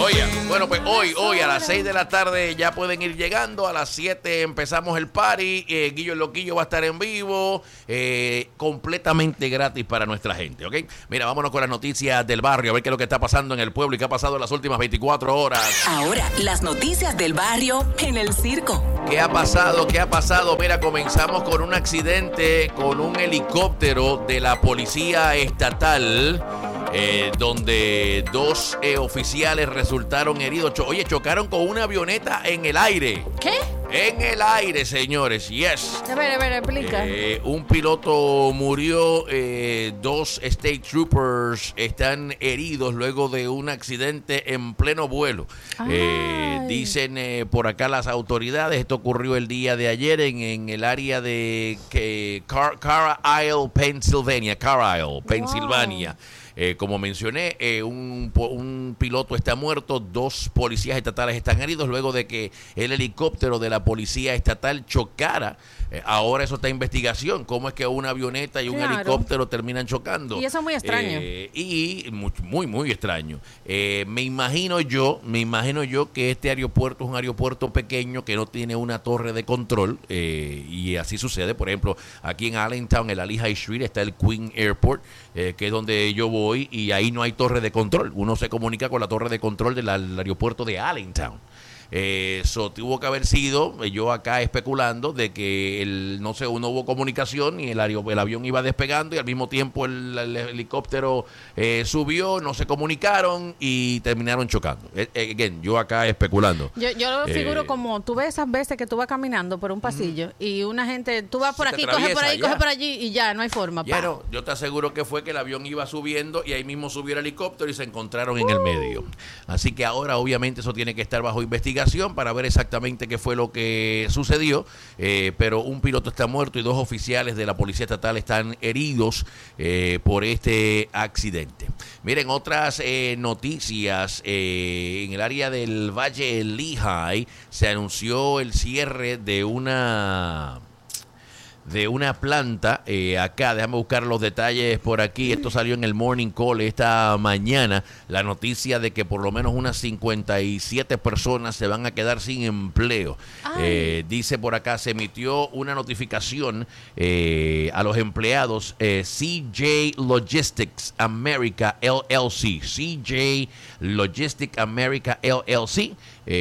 Oye, bueno, pues hoy a las 6 de la tarde ya pueden ir llegando. A las 7 empezamos el party. Guillo el Loquillo va a estar en vivo. Completamente gratis para nuestra gente, ¿ok? Mira, vámonos con las noticias del barrio. A ver qué es lo que está pasando en el pueblo y qué ha pasado en las últimas 24 horas. Ahora, las noticias del barrio en el circo. ¿Qué ha pasado? ¿Qué ha pasado? Mira, comenzamos con un accidente con un helicóptero de la policía estatal. Donde dos oficiales resultaron heridos. Chocaron con una avioneta en el aire. ¿Qué? En el aire, señores, yes. A ver, explica. Un piloto murió, dos State Troopers están heridos luego de un accidente en pleno vuelo. Dicen por acá las autoridades, esto ocurrió el día de ayer en el área de Carlisle, Pensilvania. Como mencioné, un piloto está muerto, dos policías estatales están heridos luego de que el helicóptero de la policía estatal chocara. Ahora eso está en investigación, cómo es que una avioneta y un helicóptero terminan chocando. Y eso es muy extraño. Y muy extraño. Me imagino yo que este aeropuerto es un aeropuerto pequeño que no tiene una torre de control, y así sucede. Por ejemplo, aquí en Allentown, en la Lehigh Street, está el Queen Airport, que es donde yo voy, y ahí no hay torre de control. Uno se comunica con la torre de control del aeropuerto de Allentown. Eso tuvo que haber sido, yo acá especulando, de que no hubo comunicación y el avión iba despegando y al mismo tiempo el helicóptero subió, no se comunicaron y terminaron chocando. Yo acá especulando. Yo lo figuro como, tú ves esas veces que tú vas caminando por un pasillo y una gente, tú vas por aquí, coge por ahí, coge por allí y ya, no hay forma. No, yo te aseguro que fue que el avión iba subiendo y ahí mismo subió el helicóptero y se encontraron en el medio. Así que ahora obviamente eso tiene que estar bajo investigación para ver exactamente qué fue lo que sucedió, pero un piloto está muerto y dos oficiales de la policía estatal están heridos por este accidente. Miren, otras noticias, en el área del Valle Lehigh se anunció el cierre de una planta, acá, déjame buscar los detalles por aquí. Esto salió en el Morning Call esta mañana, la noticia de que por lo menos unas 57 personas se van a quedar sin empleo. Dice por acá, se emitió una notificación a los empleados. CJ Logistics America LLC, CJ Logistics America LLC,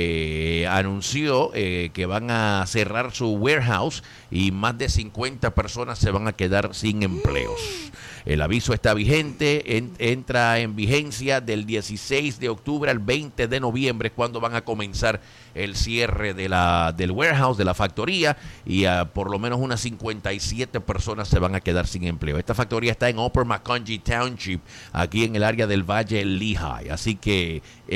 anunció que van a cerrar su warehouse y más de 50 personas se van a quedar sin empleos. El aviso está vigente, entra en vigencia del 16 de octubre al 20 de noviembre, es cuando van a comenzar el cierre del warehouse, de la factoría, y por lo menos unas 57 personas se van a quedar sin empleo. Esta factoría está en Upper Macungie Township, aquí en el área del Valle Lehigh. Así que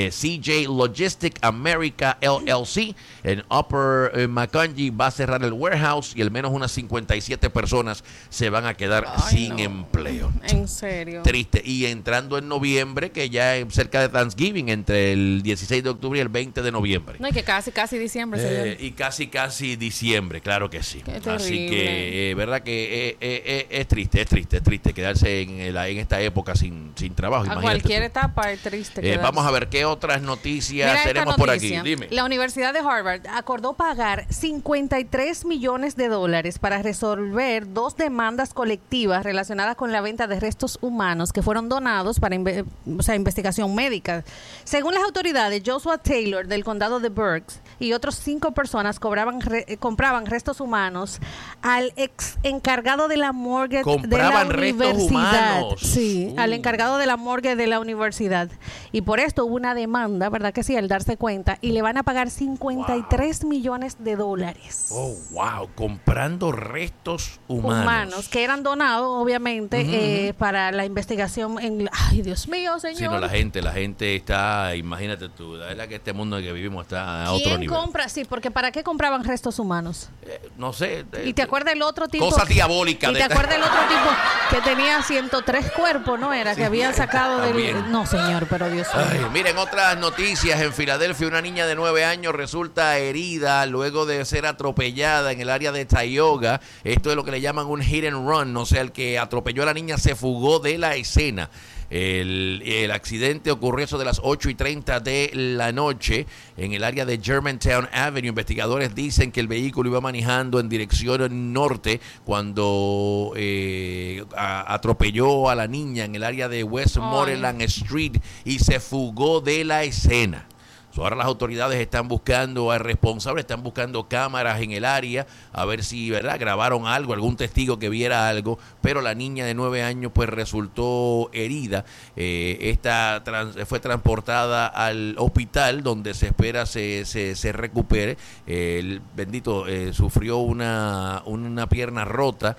CJ Logistics America LLC en Upper Macungie va a cerrar el warehouse y al menos unas 57 personas se van a quedar sin empleo. En serio. Triste. Y entrando en noviembre, que ya es cerca de Thanksgiving, entre el 16 de octubre y el 20 de noviembre. No, y que casi diciembre, señor. Y casi diciembre, claro que sí. Qué terrible. Así que, verdad que es triste quedarse en esta época sin trabajo. A cualquier etapa es triste. Vamos a ver qué otras noticias tenemos por aquí. Dime. La Universidad de Harvard acordó pagar $53 millones para resolver dos demandas colectivas relacionadas con la venta de restos humanos que fueron donados para investigación médica. Según las autoridades, Joshua Taylor del condado de Berks y otros 5 personas compraban restos humanos al ex encargado de la morgue de la universidad. Sí, al encargado de la morgue de la universidad. Y por esto hubo una demanda, ¿verdad que sí? Al darse cuenta, y le van a pagar $53 millones. Oh, wow, comprando restos humanos que eran donados, obviamente, para la investigación ay, Dios mío, señor. Sí, no, la gente está, imagínate tú, la verdad que este mundo en el que vivimos está a otro nivel. ¿Quién compra? Sí, porque ¿para qué compraban restos humanos? No sé. ¿Y te acuerdas el otro tipo? Cosas diabólicas. ¿Y te acuerdas el otro tipo que tenía 103 cuerpos, no era? Sí, que habían sacado del... No, señor, pero Dios mío. Miren, otras noticias. En Filadelfia, una niña de 9 años resulta herida luego de ser atropellada en el área de Tioga. Esto es lo que le llaman un hit and run, o sea, el que atropelló a la niña se fugó de la escena. El accidente ocurrió eso de las 8:30 de la noche en el área de Germantown Avenue. Investigadores dicen que el vehículo iba manejando en dirección norte cuando atropelló a la niña en el área de Westmoreland Street y se fugó de la escena. Ahora las autoridades están buscando al responsable, están buscando cámaras en el área a ver si, ¿verdad?, grabaron algo, algún testigo que viera algo, pero la niña de 9 años pues resultó herida. Esta fue transportada al hospital donde se espera se recupere. El bendito sufrió una pierna rota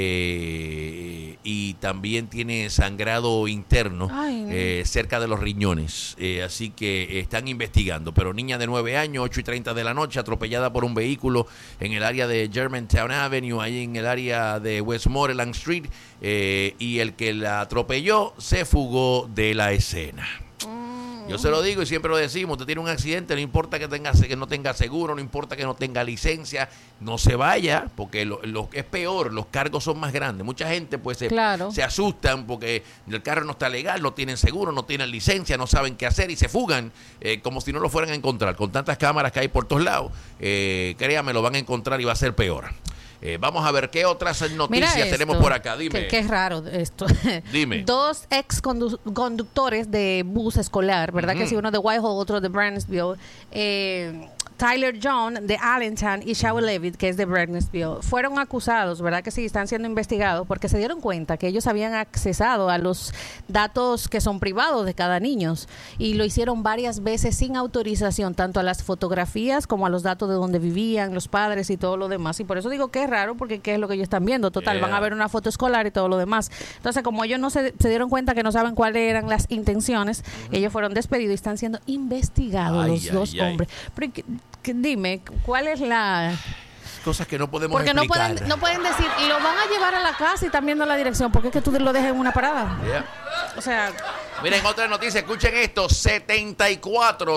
y también tiene sangrado interno cerca de los riñones. Así que están investigando. Pero niña de 9 años, 8:30 de la noche, atropellada por un vehículo en el área de Germantown Avenue, ahí en el área de Westmoreland Street, y el que la atropelló se fugó de la escena. Yo se lo digo y siempre lo decimos, usted tiene un accidente, no importa que no tenga seguro, no importa que no tenga licencia, no se vaya, porque lo es peor, los cargos son más grandes. Mucha gente pues se asustan porque el carro no está legal, no tienen seguro, no tienen licencia, no saben qué hacer y se fugan como si no lo fueran a encontrar. Con tantas cámaras que hay por todos lados, créanme, lo van a encontrar y va a ser peor. Vamos a ver qué otras noticias tenemos por acá. Dime. Qué raro esto. Dime. 2 ex conductores de bus escolar, ¿verdad? Que sí, uno de Whitehall, otro de Brennesville. Tyler John de Allentown y Shaw Levitt, que es de Brennesville, fueron acusados, ¿verdad? Que sí, están siendo investigados porque se dieron cuenta que ellos habían accesado a los datos que son privados de cada niño y lo hicieron varias veces sin autorización, tanto a las fotografías como a los datos de donde vivían, los padres y todo lo demás. Y por eso digo que es raro, porque ¿qué es lo que ellos están viendo? Total, van a ver una foto escolar y todo lo demás. Entonces, como ellos no se dieron cuenta que no saben cuáles eran las intenciones, ellos fueron despedidos y están siendo investigados los dos hombres. Pero, dime, ¿cuál es la...? Cosas que no podemos porque explicar. no pueden decir, y lo van a llevar a la casa y están viendo la dirección, porque es que tú lo dejas en una parada. O sea... Miren, otra noticia, escuchen esto, 74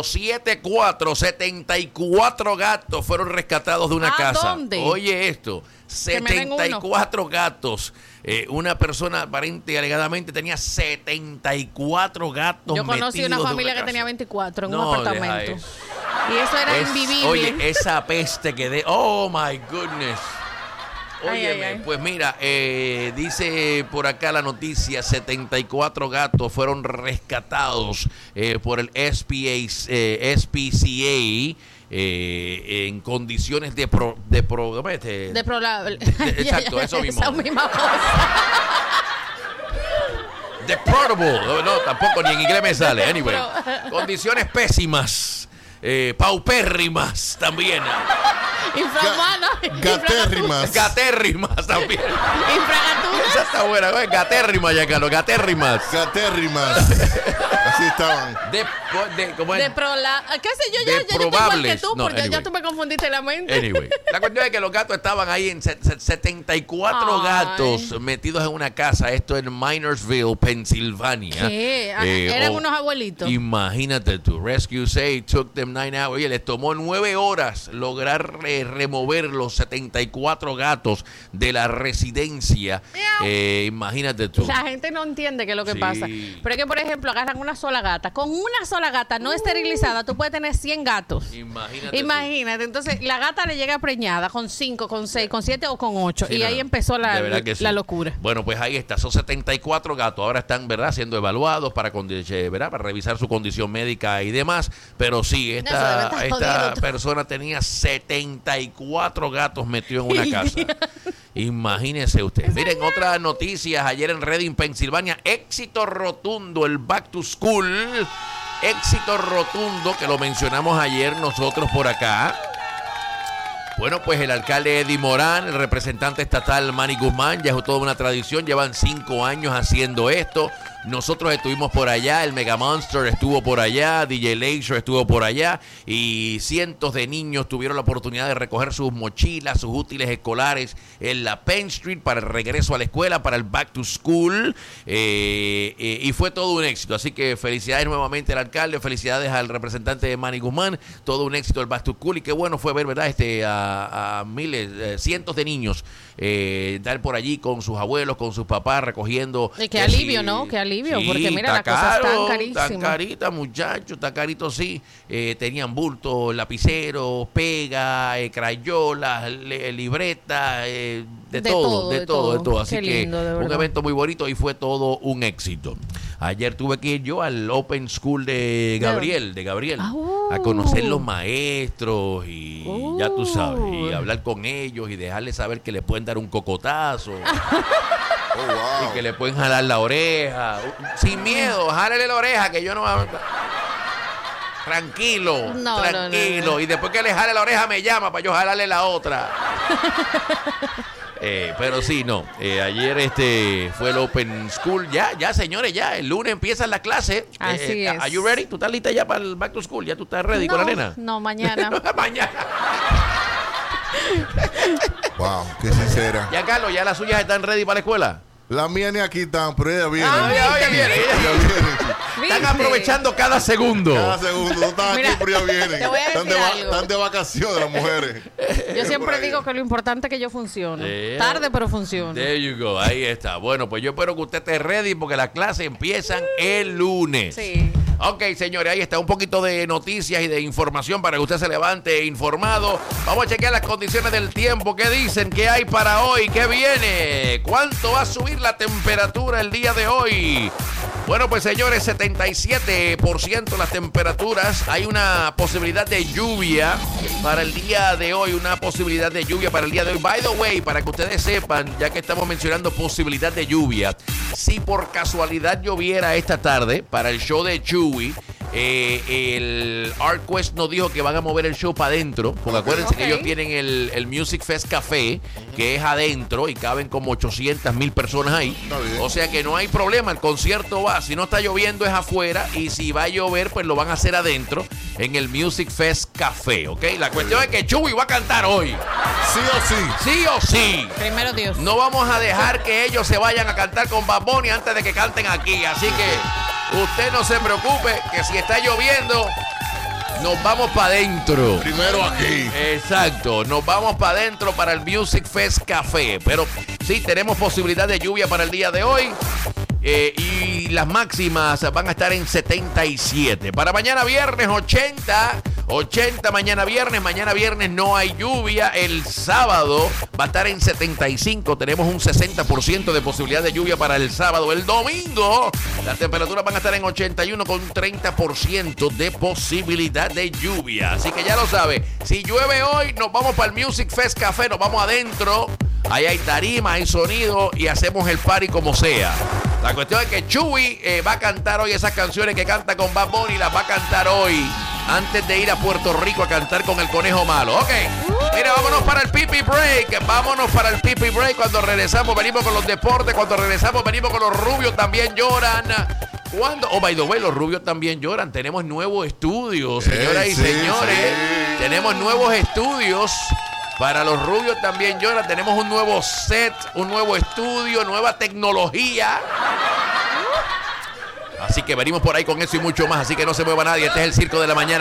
gatos fueron rescatados de una casa. ¿Dónde? Oye esto, 74 gatos. Una persona aparente y alegadamente tenía 74 gatos. Yo conocí una familia que tenía 24 en un apartamento. Y eso era invivible. Oye, esa peste que de... Oh, my goodness. Óyeme, pues mira, dice por acá la noticia, 74 gatos fueron rescatados por el SPCA en condiciones exacto, eso mismo. Esa misma cosa. Deplorable. No, tampoco ni en inglés me sale. Anyway, condiciones pésimas. Paupérrimas también. Infrahumanas. Gatérrimas también. Infragaturas. Esa está buena, güey. Gatérrimas, ya, Carlos. Gatérrimas. Así estaban. ¿Cómo es? ¿Qué sé yo? Ya yo igual que tú, porque ya tú me confundiste la mente. Anyway, la cuestión es que los gatos estaban ahí en 74 gatos metidos en una casa. Esto en Minersville, Pensilvania. ¿Qué? Eran unos abuelitos. Imagínate tú. Rescue say took them 9 hours. Oye, les tomó 9 horas lograr remover los 74 gatos de la residencia. Imagínate tú. La gente no entiende qué es lo que pasa. Pero es que, por ejemplo, agarran una sola gata. Con una sola gata no esterilizada, tú puedes tener 100 gatos. Imagínate. Entonces, la gata le llega preñada con 5, con 6, con 7 o con 8. Y ahí empezó la locura. Bueno, pues ahí está. Son 74 gatos. Ahora están, ¿verdad?, siendo evaluados para revisar su condición médica y demás. Pero sí, esta persona tenía 74 gatos metidos en una casa. Imagínese usted. Miren, otras noticias. Ayer en Reading, Pensilvania, éxito rotundo el Back to School. Éxito rotundo, que lo mencionamos ayer nosotros por acá. Bueno, pues el alcalde Eddie Morán, el representante estatal Manny Guzmán, ya es toda una tradición, llevan 5 años haciendo esto. Nosotros estuvimos por allá, el Mega Monster estuvo por allá, DJ Laser estuvo por allá y cientos de niños tuvieron la oportunidad de recoger sus mochilas, sus útiles escolares en la Penn Street para el regreso a la escuela, para el Back to School y fue todo un éxito. Así que felicidades nuevamente al alcalde, felicidades al representante de Manny Guzmán, todo un éxito el Back to School y qué bueno fue ver, ¿verdad?, a miles, cientos de niños estar por allí con sus abuelos, con sus papás recogiendo. Y qué alivio, ¿no? Qué alivio, Sí, porque mira, las está cosas están caro, carísimas. Está carita, muchachos, está carito, sí. Tenían bultos, lapiceros, pega, crayolas, libretas, de todo. Así Qué que lindo, de un verdad. evento muy bonito y fue todo un éxito. Ayer tuve que ir yo al Open School de Gabriel, a conocer los maestros y ya tú sabes, y hablar con ellos y dejarles saber que le pueden dar un cocotazo. Oh, wow. Y que le pueden jalar la oreja. Sin miedo, jálale la oreja, que yo no... Tranquilo, No, tranquilo. no. Y después que le jale la oreja me llama para yo jalarle la otra. Pero sí, no. Ayer fue el Open School. Ya, señores, ya. El lunes empiezan las clases. Así es. ¿Are you ready? ¿Tú estás lista ya para el Back to School? ¿Ya tú estás ready con la nena? No, mañana. Mañana. Wow, qué sincera. Ya, Carlos, ya las suyas están ready para la escuela. La mía ni aquí están, pero ella viene. Ella viene. Ella viene. Están ¿Viste? aprovechando cada segundo. Cada segundo. No están aquí, Mira, pero ella viene. te voy a decir algo. Están de vacaciones las mujeres. Yo siempre Por ahí. digo que lo importante es que yo funcione. Yeah. Tarde, pero funcione. There you go, ahí está. Bueno, pues yo espero que usted esté ready porque las clases empiezan el lunes. Sí. Ok, señores, ahí está un poquito de noticias y de información para que usted se levante informado. Vamos a chequear las condiciones del tiempo. ¿Qué dicen? ¿Qué hay para hoy? ¿Qué viene? ¿Cuánto va a subir la temperatura el día de hoy? Bueno, pues señores, 77% las temperaturas. Hay una posibilidad de lluvia para el día de hoy. Una posibilidad de lluvia para el día de hoy. By the way, para que ustedes sepan, ya que estamos mencionando posibilidad de lluvia, si por casualidad lloviera esta tarde para el show de Chewy, el ArtQuest nos dijo que van a mover el show para adentro, porque acuérdense que ellos tienen el Music Fest Café, que es adentro y caben como 800,000 personas ahí. Está bien. O sea que no hay problema, el concierto va, si no está lloviendo es afuera y si va a llover pues lo van a hacer adentro en el Music Fest Café, ¿ok? La cuestión es que Chewy va a cantar hoy, Sí o sí. sí o sí. Primero Dios. No vamos a dejar que ellos se vayan a cantar con Bad Bunny antes de que canten aquí. Así que usted no se preocupe, que si está lloviendo, nos vamos para adentro. Primero aquí. Exacto, nos vamos para adentro para el Music Fest Café. Pero sí, tenemos posibilidad de lluvia para el día de hoy. Y las máximas van a estar en 77. Para mañana viernes, 80 mañana viernes no hay lluvia. El sábado va a estar en 75. Tenemos un 60% de posibilidad de lluvia para el sábado. El domingo las temperaturas van a estar en 81 con 30% de posibilidad de lluvia. Así que ya lo sabe, si llueve hoy nos vamos para el Music Fest Café, nos vamos adentro. Ahí hay tarima, hay sonido y hacemos el party como sea. La cuestión es que Chewy va a cantar hoy esas canciones que canta con Bad Bunny, las va a cantar hoy antes de ir a Puerto Rico a cantar con el Conejo Malo. Ok, mira, vámonos para el Pipi Break. Vámonos para el Pipi Break. Cuando regresamos venimos con los deportes. Cuando regresamos venimos con los rubios también lloran. ¿Cuándo? Oh, by the way, los rubios también lloran. Tenemos nuevos estudios, señoras y sí, señores. sí. Tenemos nuevos estudios. Para los rubios también lloran. Tenemos un nuevo set, un nuevo estudio, nueva tecnología. Así que venimos por ahí con eso y mucho más. Así que no se mueva nadie. Este es el Circo de la Mañana.